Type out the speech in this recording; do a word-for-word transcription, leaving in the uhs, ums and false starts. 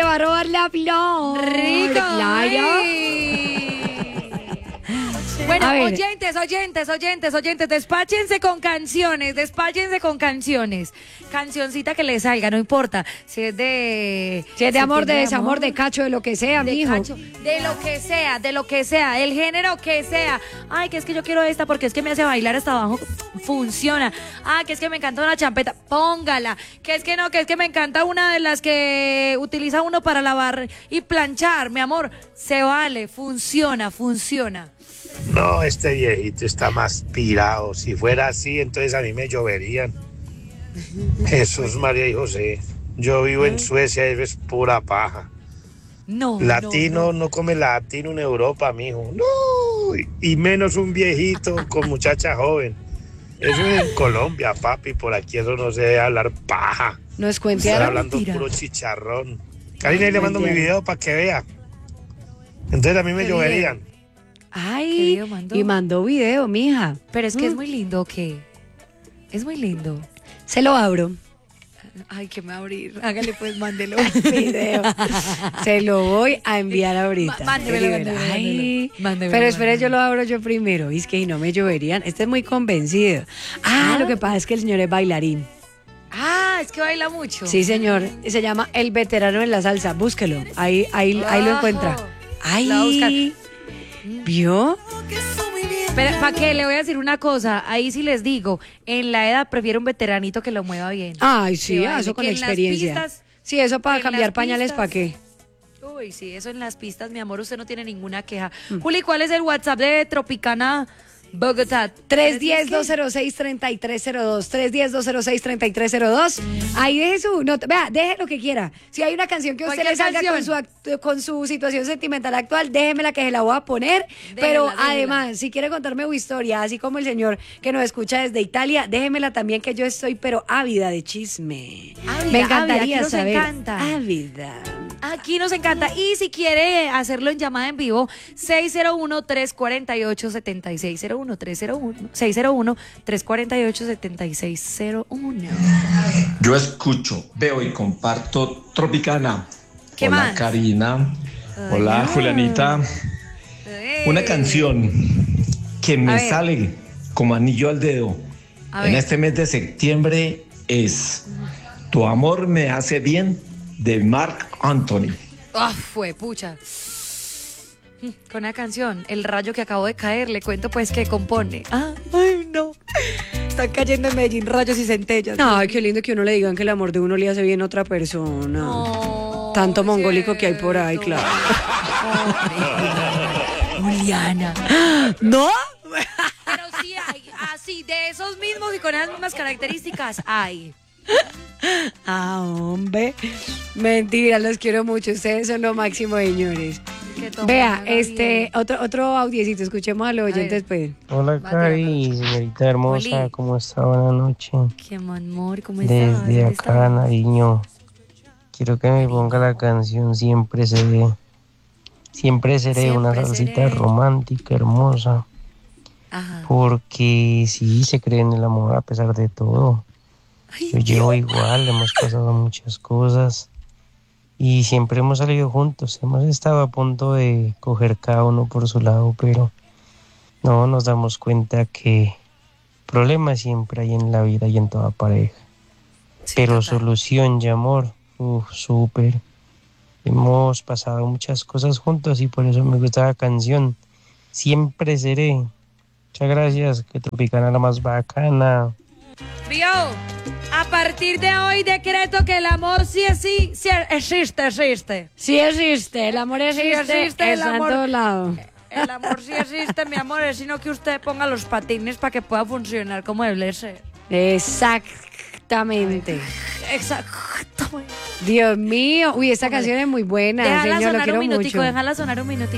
va a robar la flor. Rico. Claro. Bueno, oyentes, oyentes, oyentes, oyentes, despáchense con canciones, despáchense con canciones. Cancioncita que les salga, no importa. Si es de... Si es de amor, de desamor, de cacho, de lo que sea, de mijo. cacho, de lo que sea, de lo que sea, el género que sea. Ay, que es que yo quiero esta porque es que me hace bailar hasta abajo. Funciona. Ah, que es que me encanta una champeta. Póngala. Que es que no, que es que me encanta una de las que utiliza uno para lavar y planchar. Mi amor, se vale, funciona, funciona. No, este viejito está más pirado. Si fuera así, entonces a mí me lloverían. Jesús, María y José. Yo vivo en Suecia y es pura paja. No, Latino no, no. no come latino en Europa, mijo. No, y menos un viejito con muchacha joven. Eso es en Colombia, papi. Por aquí eso no se debe hablar paja. Nos Estoy cuentearon. hablando Mentira. puro chicharrón. Karina, le mando mi video para que vea. Entonces a mí me ¿Qué lloverían. Ay, video mandó? y mandó video, mija. Pero es que Mm. es muy lindo, ¿o qué? Es muy lindo. Se lo abro. Ay, que me va a abrir. Hágale pues, mándelo. Video. Se lo voy a enviar ahorita. Ma- mándemelo, Ay, mándemelo, Ay, mándemelo, pero espere, mándemelo. yo lo abro yo primero. Y es que no me lloverían. Este es muy convencido. Ah, lo que pasa es que el señor es bailarín. Ah, es que baila mucho. Sí, señor. Se llama El Veterano en la Salsa. Búsquelo. Ahí, ahí, ahí lo encuentra. Ojo. La va a buscar. Ay. ¿Vio? Pero, ¿para qué? Le voy a decir una cosa. Ahí sí les digo, en la edad prefiero un veteranito que lo mueva bien. Ay, sí, Que baile, eso con que en las experiencia. pistas- Sí, eso para en cambiar las pañales, pistas- ¿para qué? Uy, sí, eso en las pistas, mi amor, usted no tiene ninguna queja. Juli, ¿cuál es el WhatsApp de Tropicana Bogotá? tres uno cero, dos cero seis, tres tres cero dos. tres uno cero, dos cero seis, tres tres cero dos. Ahí deje su nota. Vea, deje lo que quiera. Si hay una canción que a usted Cualquier le salga con canción. su, act- con su situación sentimental actual, déjemela que se la voy a poner. Pero déjela. además, si quiere contarme su historia, así como el señor que nos escucha desde Italia, déjemela también, que yo estoy pero ávida de chisme. Ávida, Me encantaría ávida, aquí nos saber. encanta. Ávida. Aquí nos encanta. Y si quiere hacerlo en llamada en vivo, seis cero uno, tres cuatro ocho, siete seis seis cero uno, tres cero uno, seis cero uno, tres cuatro ocho, siete seis cero uno. Yo escucho, veo y comparto Tropicana. ¿Qué Hola más? Karina. Hola Julianita. Una canción que A me ver. sale como anillo al dedo A en ver. este mes de septiembre es Tu amor me hace bien, de Marc Anthony. Ah, fue pucha. Con una canción, El rayo que acabo de caer, le cuento pues que compone. Ah, ay, no. Están cayendo en Medellín rayos y centellas. Ay, qué lindo que uno le digan que el amor de uno le hace bien a otra persona. No, Tanto mongólico que hay por ahí, cierto. claro. Juliana. ¿No? Pero sí hay, así, de esos mismos y con esas mismas características hay. Ah, hombre. Mentira, los quiero mucho. Ustedes son lo máximo, señores. Que todo Vea, haga este, bien. otro, otro audiecito, escuchemos a los ver. oyentes, pues. Hola Va, Cari, señorita hermosa, Oli. ¿cómo está? Buenas noches. Qué amor, ¿cómo estás? Desde ¿Dónde acá, estás? Nariño, quiero que me ponga la canción Siempre Seré. Siempre seré, Siempre una salsita seré. romántica, hermosa. Ajá. Porque sí, se cree en el amor a pesar de todo. Ay, Yo llevo igual, hemos pasado muchas cosas. Y siempre hemos salido juntos. Hemos estado a punto de coger cada uno por su lado, pero no nos damos cuenta que problemas siempre hay en la vida y en toda pareja. sí, Pero total. solución y amor, uff, súper. Hemos pasado muchas cosas juntos y por eso me gusta la canción. Siempre seré. Muchas gracias, que Tropicana la más bacana. Vio, a partir de hoy decreto que el amor sí es sí, sí existe, existe. Sí existe, el amor existe, Sí existe, el está amor. en todos lados. El amor sí existe, mi amor, es sino que usted ponga los patines para que pueda funcionar como debe ser. Exactamente. Exacto. Dios mío. Uy, esta Hombre. canción es muy buena, Déjala señor, lo sonar quiero un minutico, mucho. déjala sonar un minutico.